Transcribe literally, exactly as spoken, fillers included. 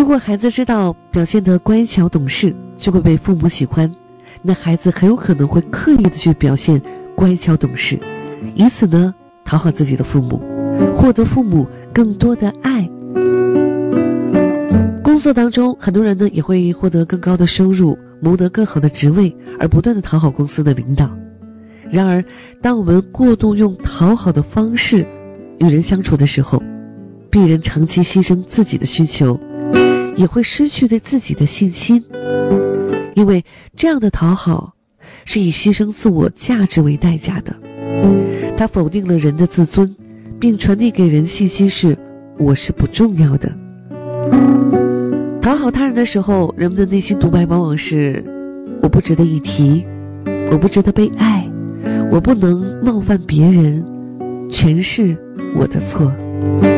如果孩子知道表现得乖巧懂事就会被父母喜欢，那孩子很有可能会刻意的去表现乖巧懂事，以此呢讨好自己的父母，获得父母更多的爱。工作当中，很多人呢也会获得更高的收入，谋得更好的职位，而不断的讨好公司的领导。然而当我们过度用讨好的方式与人相处的时候，必然长期牺牲自己的需求，也会失去对自己的信心。因为这样的讨好是以牺牲自我价值为代价的，它否定了人的自尊，并传递给人信息是我是不重要的。讨好他人的时候，人们的内心独白往往是我不值得一提，我不值得被爱，我不能冒犯别人，全是我的错。